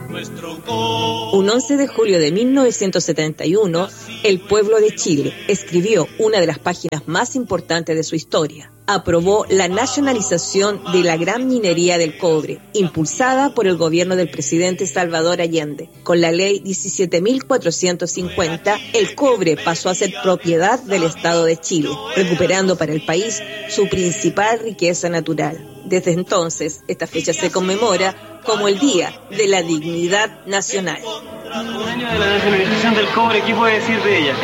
Un 11 de julio de 1971, el pueblo de Chile escribió una de las páginas más importantes de su historia. Aprobó la nacionalización de la gran minería del cobre, impulsada por el gobierno del presidente Salvador Allende. Con la ley 17.450, el cobre pasó a ser propiedad del Estado de Chile, recuperando para el país su principal riqueza natural. Desde entonces, esta fecha se conmemora como el Día de la Dignidad Nacional. Un año de la nacionalización del cobre, ¿qué puede decir de ella?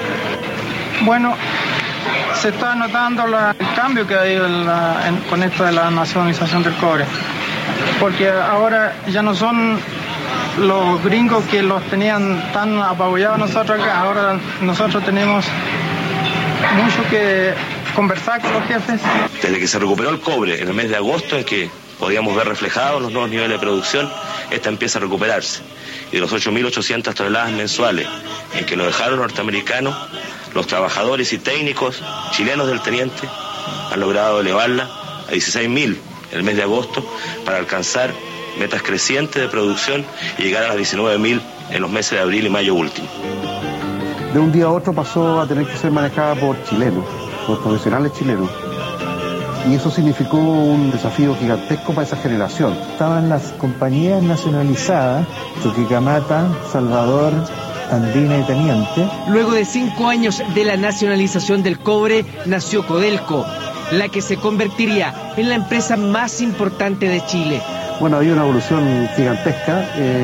Bueno, se está notando el cambio que ha habido con esto de la nacionalización del cobre, porque ahora ya no son los gringos que los tenían tan apabullados nosotros acá. Ahora nosotros tenemos mucho que conversar con los jefes. Desde que se recuperó el cobre en el mes de agosto, es que podíamos ver reflejados los nuevos niveles de producción, esta empieza a recuperarse. Y de los 8.800 toneladas mensuales en que lo dejaron norteamericanos, los trabajadores y técnicos chilenos del teniente han logrado elevarla a 16.000 en el mes de agosto para alcanzar metas crecientes de producción y llegar a las 19.000 en los meses de abril y mayo último. De un día a otro pasó a tener que ser manejada por chilenos, por profesionales chilenos. Y eso significó un desafío gigantesco para esa generación. Estaban las compañías nacionalizadas, Chuquicamata, Salvador, Andina y Teniente. Luego de 5 años de la nacionalización del cobre, nació Codelco, la que se convertiría en la empresa más importante de Chile. Bueno, había una evolución gigantesca.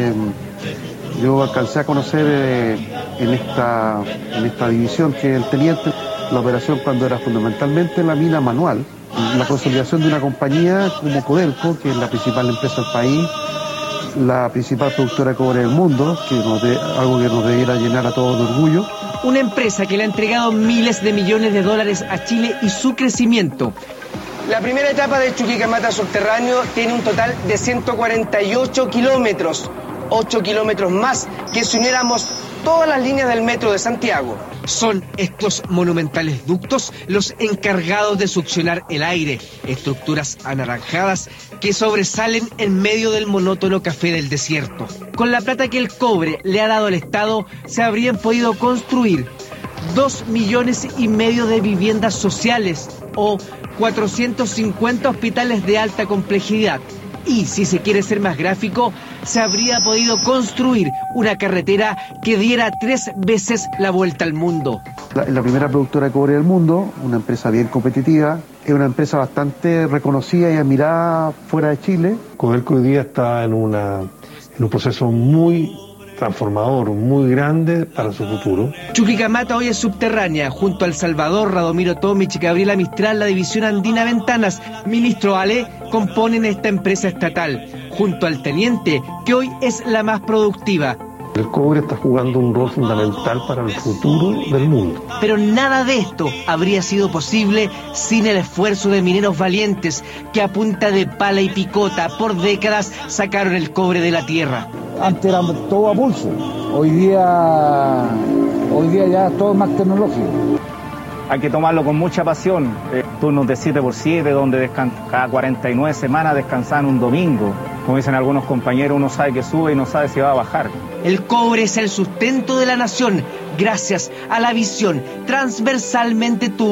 Yo alcancé a conocer en esta división que el teniente, la operación cuando era fundamentalmente la mina manual, la consolidación de una compañía como Codelco, que es la principal empresa del país, la principal productora de cobre del mundo, algo que nos debiera llenar a todos de orgullo. Una empresa que le ha entregado miles de millones de dólares a Chile y su crecimiento. La primera etapa del Chuquicamata subterráneo tiene un total de 148 kilómetros, 8 kilómetros más que si uniéramos todas las líneas del metro de Santiago. Son estos monumentales ductos los encargados de succionar el aire, estructuras anaranjadas que sobresalen en medio del monótono café del desierto. Con la plata que el cobre le ha dado al Estado, se habrían podido construir 2,5 millones de viviendas sociales o 450 hospitales de alta complejidad. Y, si se quiere ser más gráfico, se habría podido construir una carretera que diera 3 veces la vuelta al mundo. La primera productora de cobre del mundo, una empresa bien competitiva, es una empresa bastante reconocida y admirada fuera de Chile. Codelco hoy día está en un proceso muy transformador, muy grande para su futuro. Chuquicamata hoy es subterránea, junto al Salvador, Radomiro Tomic y Gabriela Mistral, la división andina Ventanas, Ministro Ale, componen esta empresa estatal, junto al Teniente, que hoy es la más productiva. El cobre está jugando un rol fundamental para el futuro del mundo. Pero nada de esto habría sido posible sin el esfuerzo de mineros valientes que a punta de pala y picota por décadas sacaron el cobre de la tierra. Antes era todo a pulso, hoy día ya todo es más tecnológico. Hay que tomarlo con mucha pasión. Turnos de 7x7, donde cada 49 semanas descansan un domingo. Como dicen algunos compañeros, uno sabe que sube y no sabe si va a bajar. El cobre es el sustento de la nación, gracias a la visión transversalmente